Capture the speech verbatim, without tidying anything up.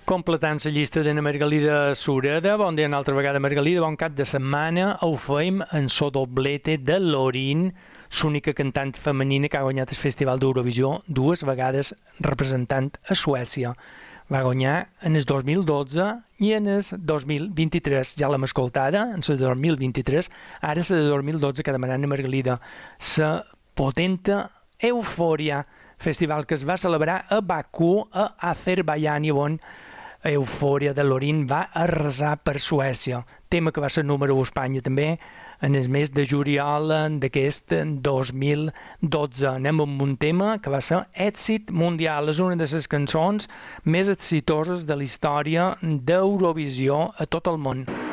Completant la llista de na Margalida Sureda, bon dia una altra vegada, Margalida, bon cap de setmana. Ho feim en so doblete de Lorin, l'única cantant femenina que ha guanyat el Festival d'Eurovisió dues vegades representant a Suècia. Va guanyar en el dos mil dotze i en el dos mil vint-i-tres. Ja l'hem escoltada, en el dos mil vint-i-tres. Ara la de dos mil dotze que ha demanat na Margalida. La potenta Eufòria, festival que es va celebrar a Bakú, a Azerbaiyán, i on Eufòria de Lorin va arrasar per Suècia. Tema que va ser número u a Espanya també en el mes de juliol d'aquest dos mil dotze. Anem amb un tema que va ser èxit mundial. És una de les cançons més exitoses de la història d'Eurovisió a tot el món.